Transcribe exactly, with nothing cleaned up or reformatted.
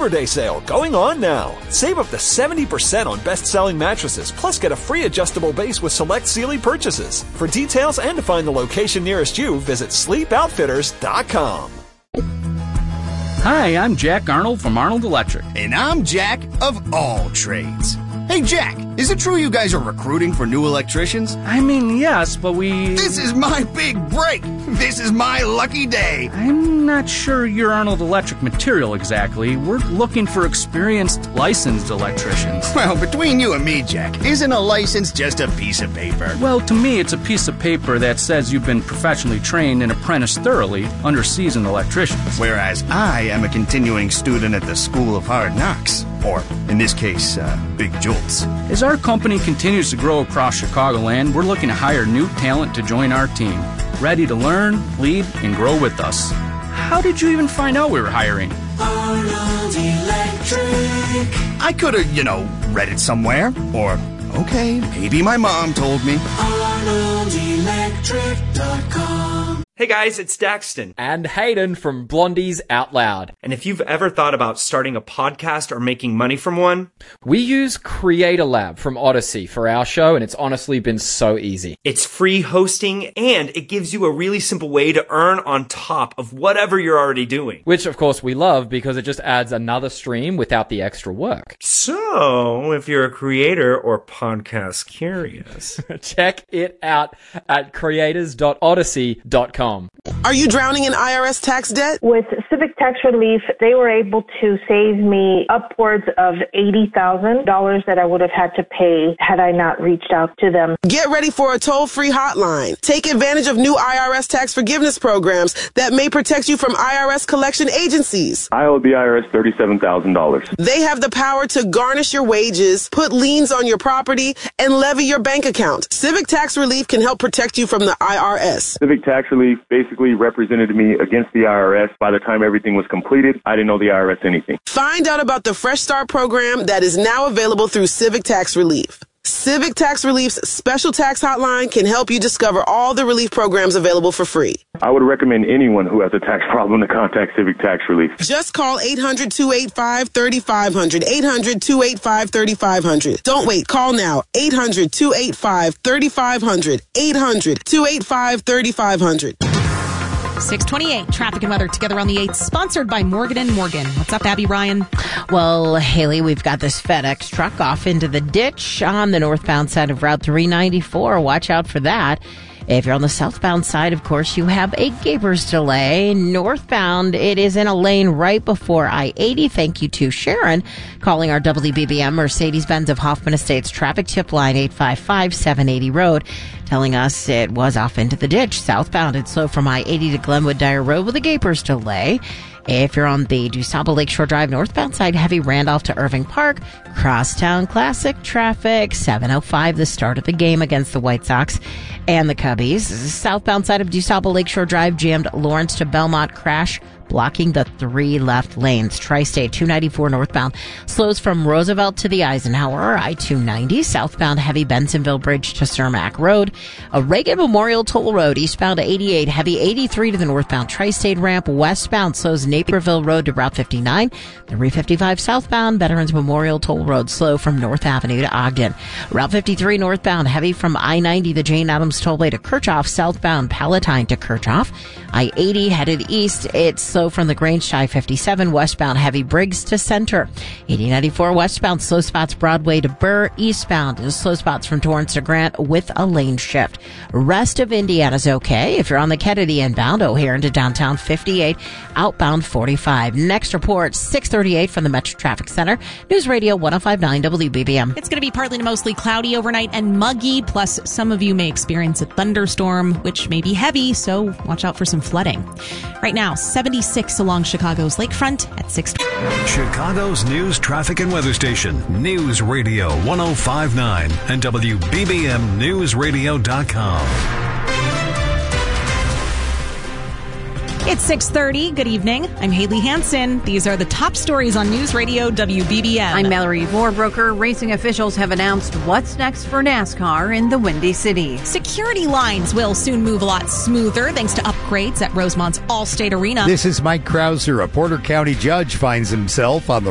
Labor Day sale going on now. Save up to seventy percent on best-selling mattresses, plus get a free adjustable base with select Sealy purchases. For details and to find the location nearest you, visit sleep outfitters dot com. Hi, I'm Jack Arnold from Arnold Electric. And I'm Jack of All Trades. Hey, Jack, is it true you guys are recruiting for new electricians? I mean, yes, but we... This is my big break. This is my lucky day. I'm not sure you're Arnold Electric material exactly. We're looking for experienced, licensed electricians. Well, between you and me, Jack, isn't a license just a piece of paper? Well, to me, it's a piece of paper that says you've been professionally trained and apprenticed thoroughly under seasoned electricians. Whereas I am a continuing student at the School of Hard Knocks. Or, in this case, uh, Big Jolts. As our company continues to grow across Chicagoland, we're looking to hire new talent to join our team, ready to learn, lead, and grow with us. How did you even find out we were hiring? Arnold Electric. I could have, you know, read it somewhere. Or, okay, maybe my mom told me. Arnold Electric dot com. Hey guys, it's Daxton. And Hayden from Blondies Out Loud. And if you've ever thought about starting a podcast or making money from one, we use Creator Lab from Odyssey for our show, and it's honestly been so easy. It's free hosting, and it gives you a really simple way to earn on top of whatever you're already doing. Which, of course, we love because it just adds another stream without the extra work. So, if you're a creator or podcast curious, check it out at creators dot odyssey dot com. Are you drowning in I R S tax debt? With Civic Tax Relief, they were able to save me upwards of eighty thousand dollars that I would have had to pay had I not reached out to them. Get ready for a toll-free hotline. Take advantage of new I R S tax forgiveness programs that may protect you from I R S collection agencies. I owe the I R S thirty-seven thousand dollars. They have the power to garnish your wages, put liens on your property, and levy your bank account. Civic Tax Relief can help protect you from the I R S. Civic Tax Relief basically represented me against the I R S. By the time everything was completed, I didn't know the I R S anything. Find out about the Fresh Start program that is now available through Civic Tax Relief. Civic Tax Relief's special tax hotline can help you discover all the relief programs available for free. I would recommend anyone who has a tax problem to contact Civic Tax Relief. Just call eight hundred, two eight five, three five zero zero, eight hundred, two eight five, three five zero zero. Don't wait. Call now. eight hundred, two eight five, three five zero zero, eight hundred, two eight five, three five zero zero. six twenty-eight, traffic and weather together on the eighth, sponsored by Morgan and Morgan. What's up, Abby Ryan? Well, Haley, we've got this FedEx truck off into the ditch on the northbound side of Route three ninety-four. Watch out for that. If you're on the southbound side, of course, you have a Gabers delay. Northbound, it is in a lane right before I eighty. Thank you to Sharon calling our W B B M Mercedes-Benz of Hoffman Estates traffic tip line eight five five, seven eighty Road, telling us it was off into the ditch. Southbound, it's slow from I eighty to Glenwood Dyer Road with a Gabers delay. If you're on the DuSable Lakeshore Drive northbound side, heavy Randolph to Irving Park. Crosstown Classic traffic, seven oh five, the start of the game against the White Sox and the Cubbies. Southbound side of DuSable Lakeshore Drive, jammed Lawrence to Belmont, crash blocking the three left lanes. Tri-State two ninety-four northbound slows from Roosevelt to the Eisenhower. I two ninety southbound heavy Bensonville Bridge to Cermak Road. A Reagan Memorial Toll Road eastbound to eighty-eight, heavy eighty-three to the northbound Tri-State ramp. Westbound slows Naperville Road to Route fifty-nine. The three fifty-five southbound Veterans Memorial Toll Road slow from North Avenue to Ogden. Route fifty-three northbound heavy from I ninety the Jane Addams Tollway to Kirchhoff. Southbound Palatine to Kirchhoff. I eighty headed east. It's slow from the Grange to I fifty-seven. Westbound heavy Briggs to Center. eighty ninety-four westbound slow spots Broadway to Burr. Eastbound is slow spots from Torrance to Grant with a lane shift. Rest of Indiana's okay. If you're on the Kennedy inbound, O'Hare into downtown fifty-eight. Outbound forty-five. Next report, six thirty-eight from the Metro Traffic Center. News Radio one oh five point nine W B B M. It's going to be partly to mostly cloudy overnight and muggy, plus some of you may experience a thunderstorm, which may be heavy, so watch out for some flooding. Right now, seventy-six along Chicago's lakefront at six. Chicago's news, traffic, and weather station, News Radio one oh five point nine and W B B M News Radio dot com. It's six thirty. Good evening. I'm Haley Hansen. These are the top stories on News Radio W B B M. I'm Mallory Vorbroker. Racing officials have announced what's next for NASCAR in the Windy City. Security lines will soon move a lot smoother thanks to upgrades at Rosemont's Allstate Arena. This is Mike Krauser. A Porter County judge finds himself on the